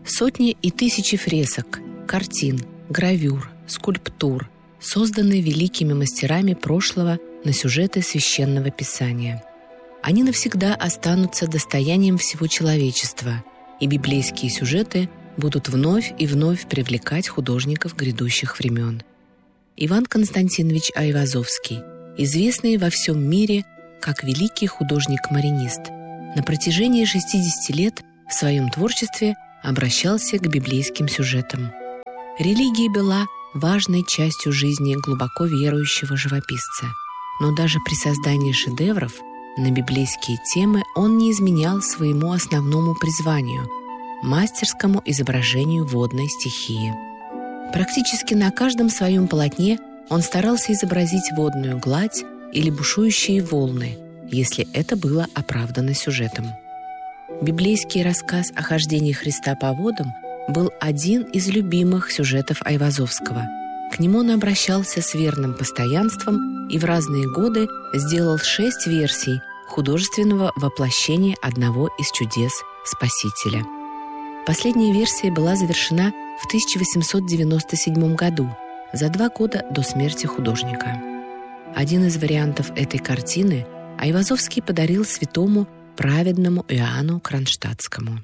Сотни и тысячи фресок, картин, гравюр, скульптур созданы великими мастерами прошлого на сюжеты Священного Писания. Они навсегда останутся достоянием всего человечества, и библейские сюжеты будут вновь и вновь привлекать художников грядущих времен. Иван Константинович Айвазовский, известный во всем мире как великий художник-маринист, на протяжении 60 лет в своем творчестве обращался к библейским сюжетам. Религия была важной частью жизни глубоко верующего живописца, но даже при создании шедевров на библейские темы он не изменял своему основному призванию – мастерскому изображению водной стихии. Практически на каждом своем полотне он старался изобразить водную гладь или бушующие волны, если это было оправдано сюжетом. Библейский рассказ о хождении Христа по водам был один из любимых сюжетов Айвазовского. К нему он обращался с верным постоянством и в разные годы сделал 6 версий художественного воплощения одного из чудес Спасителя. Последняя версия была завершена в 1897 году, за 2 года до смерти художника. Один из вариантов этой картины Айвазовский подарил святому праведному Иоанну Кронштадтскому.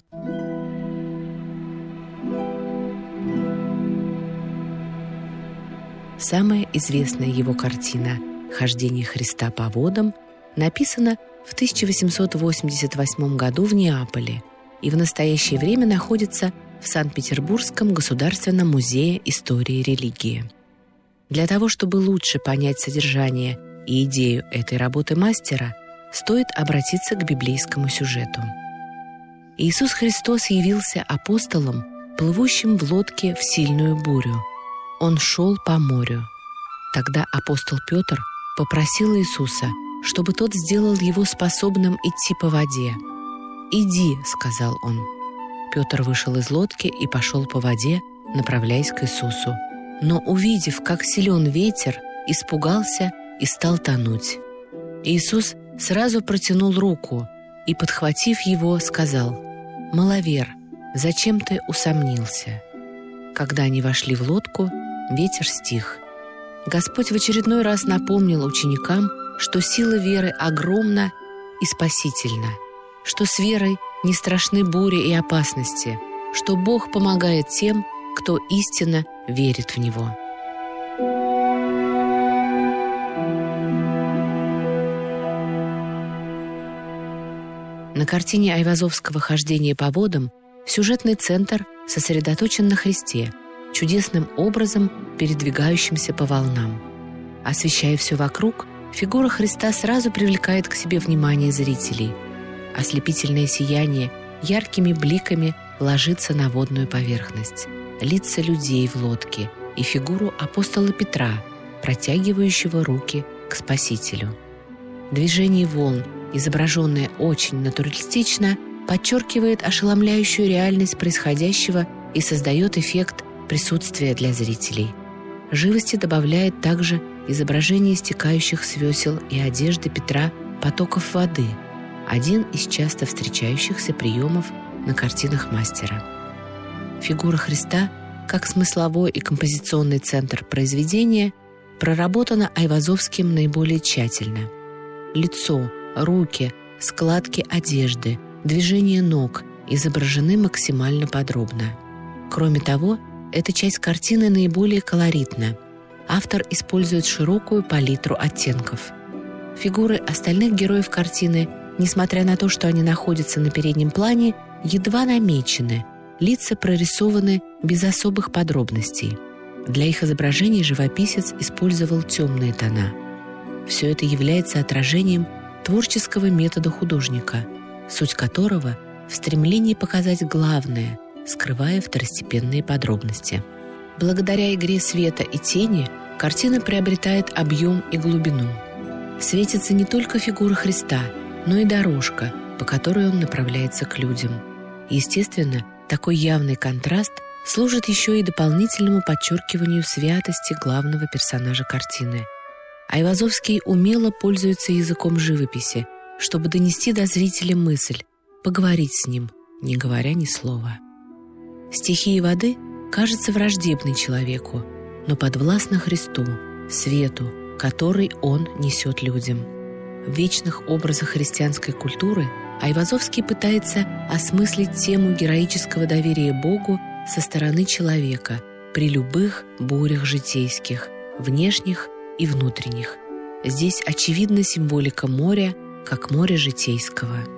Самая известная его картина «Хождение Христа по водам» написана в 1888 году в Неаполе и в настоящее время находится в Санкт-Петербургском государственном музее истории религии. Для того, чтобы лучше понять содержание и идею этой работы мастера, стоит обратиться к библейскому сюжету. Иисус Христос явился апостолом, плывущим в лодке в сильную бурю. Он шел по морю. Тогда апостол Петр попросил Иисуса, чтобы тот сделал его способным идти по воде. «Иди», — сказал он. Петр вышел из лодки и пошел по воде, направляясь к Иисусу. Но, увидев, как силен ветер, испугался и стал тонуть. Иисус сразу протянул руку и, подхватив его, сказал: «Маловер, зачем ты усомнился?» Когда они вошли в лодку, ветер стих. Господь в очередной раз напомнил ученикам, что сила веры огромна и спасительна, что с верой не страшны бури и опасности, что Бог помогает тем, кто истинно верит в Него. На картине Айвазовского «Хождение по водам» сюжетный центр сосредоточен на Христе, чудесным образом передвигающимся по волнам. Освещая все вокруг, фигура Христа сразу привлекает к себе внимание зрителей. Ослепительное сияние яркими бликами ложится на водную поверхность, лица людей в лодке и фигуру апостола Петра, протягивающего руки к Спасителю. Движение волн, изображенное очень натуралистично, подчеркивает ошеломляющую реальность происходящего и создает эффект присутствия для зрителей. Живости добавляет также изображение стекающих с весел и одежды Петра потоков воды, один из часто встречающихся приемов на картинах мастера. Фигура Христа, как смысловой и композиционный центр произведения, проработана Айвазовским наиболее тщательно. Лицо, руки, складки одежды, движения ног изображены максимально подробно. Кроме того, эта часть картины наиболее колоритна. Автор использует широкую палитру оттенков. Фигуры остальных героев картины, несмотря на то, что они находятся на переднем плане, едва намечены, лица прорисованы без особых подробностей. Для их изображения живописец использовал темные тона. Все это является отражением творческого метода художника, суть которого в стремлении показать главное, скрывая второстепенные подробности. Благодаря игре света и тени картина приобретает объем и глубину. Светится не только фигура Христа, но и дорожка, по которой он направляется к людям. Естественно, такой явный контраст служит еще и дополнительному подчеркиванию святости главного персонажа картины. Айвазовский умело пользуется языком живописи, чтобы донести до зрителя мысль, поговорить с ним, не говоря ни слова. Стихия воды кажется враждебной человеку, но подвластна Христу, свету, который Он несет людям. В вечных образах христианской культуры Айвазовский пытается осмыслить тему героического доверия Богу со стороны человека при любых бурях житейских, внешних и внутренних. Здесь очевидна символика моря, как моря житейского.